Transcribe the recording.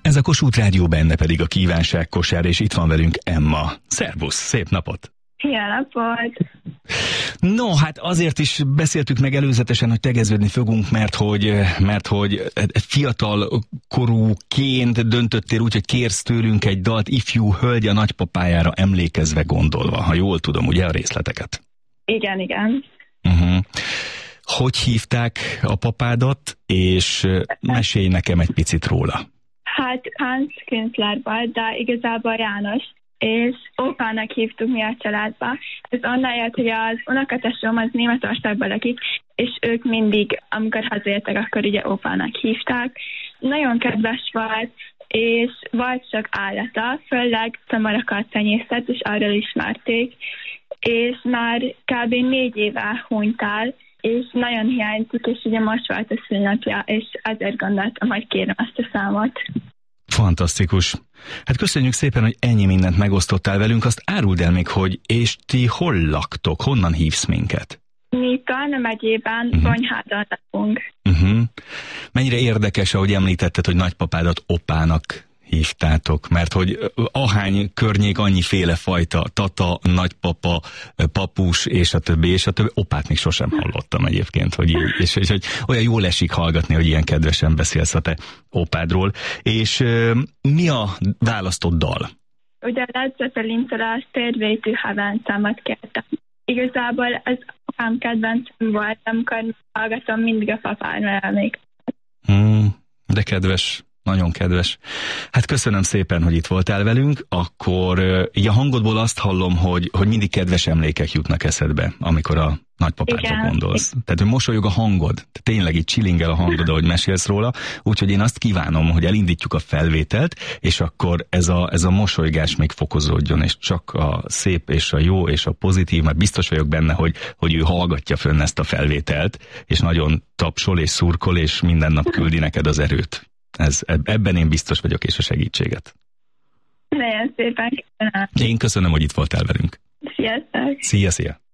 Ez a Kossuth Rádió, benne pedig a kívánságkosár, és itt van velünk Emma. Szervusz, szép napot! Jó napot! No, hát azért is beszéltük meg előzetesen, hogy tegeződni fogunk, mert hogy fiatal korúként döntöttél úgy, hogy kérsz tőlünk egy dalt ifjú hölgy a nagypapájára emlékezve, gondolva, ha jól tudom, ugye a részleteket? Igen, igen. Hogy hívták a papádat, és mesélj nekem egy picit róla. Hát Hans Künzler volt, de igazából János, és Ópának hívtuk mi a családba. Ez onnan jött, hogy az unokatestvérim az Németországban lakik, és ők mindig, amikor hazaértek, akkor ugye Ópának hívták. Nagyon kedves volt, és volt sok állata, főleg szamarakat tenyésztett, és arról ismerték, és már kb. 4 éve hunyt el, és nagyon hiányzik, és ugye most volt a szülnapja, és azért gondoltam, hogy kérem ezt a számot. Fantasztikus. Hát köszönjük szépen, hogy ennyi mindent megosztottál velünk, azt áruld el még, hogy és ti hol laktok, honnan hívsz minket? Mi Kalna megyében Bonyhádon lakunk. Mennyire érdekes, ahogy említetted, hogy nagypapádat Opának hívtátok, mert hogy ahány környék, annyiféle fajta, tata, nagypapa, papus, és a többi, Opát még sosem hallottam egyébként, hogy így, és hogy olyan jól esik hallgatni, hogy ilyen kedvesen beszélsz a te Opádról. És mi a választott dal? Ugye Led Zeppelin-től a Stairway to Heaven számot kértem. Igazából az apám kedvencem volt, amikor hallgatom, mindig a papámra emlékszem. De kedves. Nagyon kedves. Hát köszönöm szépen, hogy itt voltál velünk, akkor így a hangodból azt hallom, hogy mindig kedves emlékek jutnak eszedbe, amikor a nagypapádra gondolsz. Tehát, hogy mosolyog a hangod, tényleg így csillingel a hangod, ahogy mesélsz róla, úgyhogy én azt kívánom, hogy elindítjuk a felvételt, és akkor ez a mosolygás még fokozódjon, és csak a szép és a jó és a pozitív, mert biztos vagyok benne, hogy ő hallgatja fönn ezt a felvételt, és nagyon tapsol és szurkol, és minden nap küldi neked az erőt. Ebben én biztos vagyok, és a segítséget. Nagyon szépen köszönöm. Én köszönöm, hogy itt voltál velünk. Sziasztok! Szia!